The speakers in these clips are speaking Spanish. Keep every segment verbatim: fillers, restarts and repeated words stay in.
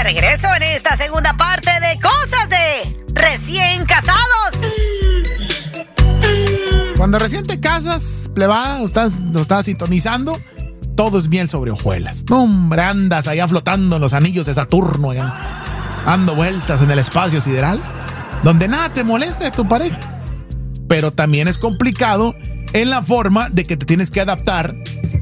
regreso en esta segunda parte de Cosas de Recién Casados. Cuando recién te casas, plebada, lo estás, lo estás sintonizando, todo es miel sobre hojuelas. No, hombre, andas allá flotando en los anillos de Saturno, allá, dando vueltas en el espacio sideral, donde nada te molesta de tu pareja. Pero también es complicado en la forma de que te tienes que adaptar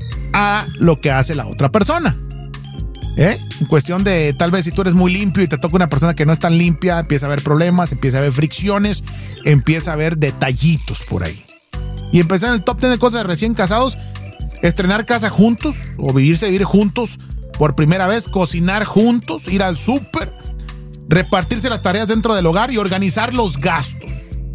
a lo que hace la otra persona. ¿Eh? En cuestión de, tal vez si tú eres muy limpio y te toca una persona que no es tan limpia, empieza a haber problemas, empieza a haber fricciones, empieza a haber detallitos por ahí. Y empezar en el top ten de cosas de recién casados, estrenar casa juntos o vivirse vivir juntos por primera vez, cocinar juntos, ir al súper, repartirse las tareas dentro del hogar y organizar los gastos.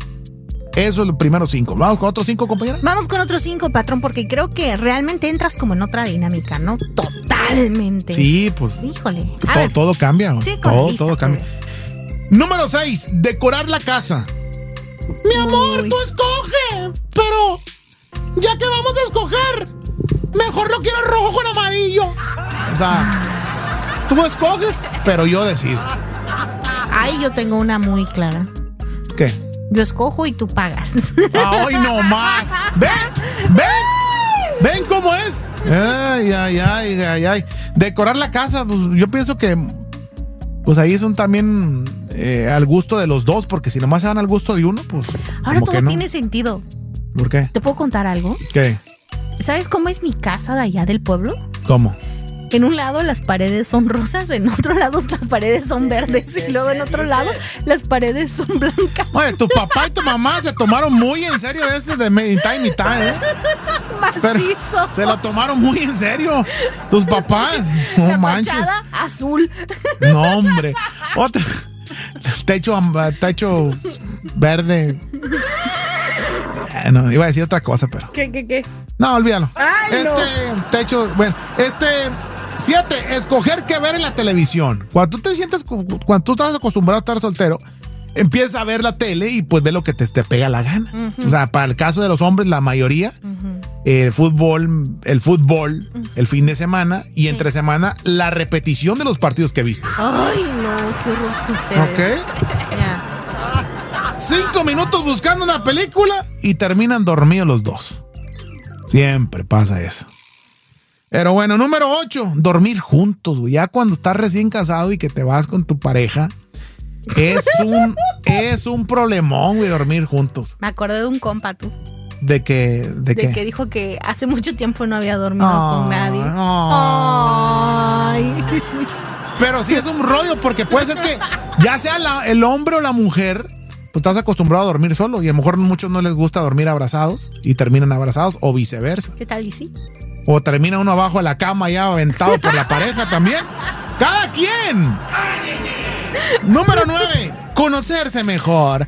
Eso es los primeros cinco. ¿Vamos con otros cinco, compañera? Vamos con otros cinco, patrón, porque creo que realmente entras como en otra dinámica, ¿no? Totalmente. Sí, pues. Híjole. Todo, todo cambia. Sí, todo, lista, todo cambia. Número seis, decorar la casa. Mi amor, Uy. tú escoge, pero ya que vamos a escoger, mejor lo quiero rojo con amarillo. O sea, tú escoges, pero yo decido. Ay, yo tengo una muy clara. ¿Qué? Yo escojo y tú pagas. ¡Ay, no más! ¡Ven! ¡Ven! ¿Ven cómo es? Ay, ay, ay, ay, ay. Decorar la casa, pues yo pienso que pues ahí son también eh, al gusto de los dos, porque si nomás se van al gusto de uno, pues ahora todo no. tiene sentido. ¿Por qué? ¿Te puedo contar algo? ¿Qué? ¿Sabes cómo es mi casa de allá del pueblo? ¿Cómo? En un lado las paredes son rosas, en otro lado las paredes son verdes y luego en otro lado las paredes son blancas. Oye, tu papá y tu mamá se tomaron muy en serio este de mitad y mitad, ¿eh? Pero se lo tomaron muy en serio. Tus papás, no La manches. fachada azul. No, hombre. Otra. Techo, techo verde. No, iba a decir otra cosa, pero. ¿Qué, qué, qué? No, olvídalo. Ay, este no. techo, bueno, este. Siete, escoger qué ver en la televisión. Cuando tú te sientes, cuando tú estás acostumbrado a estar soltero, empiezas a ver la tele y pues ve lo que te, te pega la gana. Uh-huh. O sea, para el caso de los hombres, la mayoría, uh-huh. el fútbol, el fútbol, uh-huh. el fin de semana y sí. entre semana, la repetición de los partidos que viste. Ay, no, qué horror ustedes. Ok. Ya. Cinco minutos buscando una película y terminan dormidos los dos. Siempre pasa eso. Pero bueno, número ocho, dormir juntos, güey. Ya cuando estás recién casado y que te vas con tu pareja, es un, es un problemón, güey, dormir juntos. Me acuerdo de un compa, tú. ¿De que ¿De, de qué? que dijo que hace mucho tiempo no había dormido oh, con nadie. Oh. Ay. Pero sí es un rollo, porque puede ser que ya sea la, el hombre o la mujer, pues estás acostumbrado a dormir solo y a lo mejor a muchos no les gusta dormir abrazados y terminan abrazados o viceversa. ¿Qué tal y sí? O termina uno abajo de la cama ya aventado por la pareja también. ¡Cada quien! Número nueve, conocerse mejor.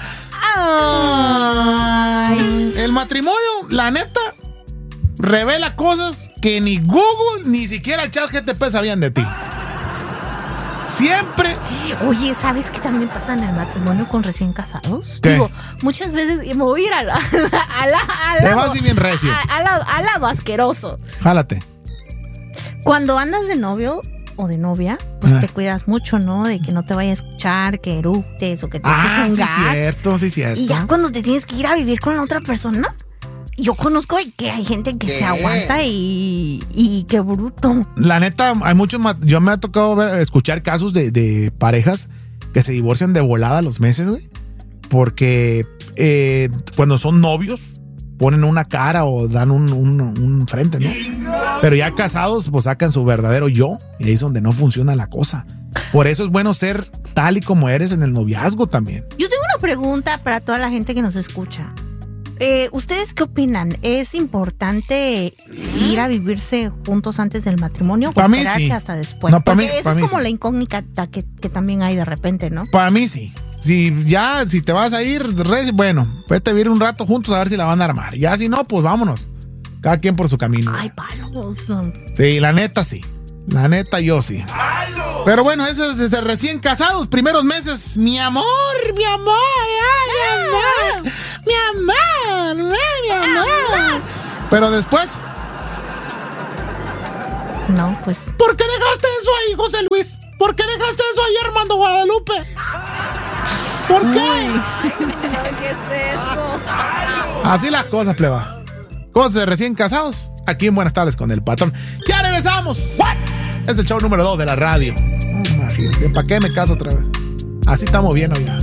Ay. El matrimonio, la neta, revela cosas que ni Google ni siquiera el chat G T P sabían de ti. Siempre. Oye, ¿sabes qué también pasa en el matrimonio con recién casados? ¿Qué? Digo, muchas veces me voy a ir al, al, al, al Te lado. vas y bien recio. A, al, lado, al lado asqueroso. Jálate. Cuando andas de novio o de novia, pues ah. te cuidas mucho, ¿no? De que no te vaya a escuchar, que eructes o que te ah, eches un sí gas. Sí, cierto, sí, cierto. Y ya cuando te tienes que ir a vivir con la otra persona, yo conozco que hay gente que ¿Qué? se aguanta y, y qué bruto. La neta, hay muchos, yo me ha tocado ver, escuchar casos de, de parejas que se divorcian de volada a los meses, güey. Porque eh, cuando son novios, ponen una cara o dan un, un, un frente, ¿no? Pero ya casados, pues sacan su verdadero yo y ahí es donde no funciona la cosa. Por eso es bueno ser tal y como eres en el noviazgo también. Yo tengo una pregunta para toda la gente que nos escucha. Eh, ¿Ustedes qué opinan? ¿Es importante ir a vivirse juntos antes del matrimonio o pa esperarse sí. hasta después? No, Porque mí, esa es como sí. la incógnita que, que también hay de repente, ¿no? Para mí sí. Si ya, si te vas a ir, bueno, vete a vivir un rato juntos a ver si la van a armar. Ya si no, pues vámonos. Cada quien por su camino. Ay, palos. Sí, la neta sí. La neta yo sí. Pero bueno, eso es desde recién casados, primeros meses. Mi amor, mi amor, ay, mi amor, mi amor, mi amor. Pero después, No, pues. ¿Por qué dejaste eso ahí, José Luis? ¿Por qué dejaste eso ahí, Armando Guadalupe? ¿Por qué? ¿Qué es eso? Así las cosas, pleba. Cosas de recién casados. Aquí en Buenas Tardes con el Patrón. ¡Ya regresamos! ¿What? Es el show número dos de la radio. No, imagínate, ¿para qué me caso otra vez? Así estamos bien, oiga.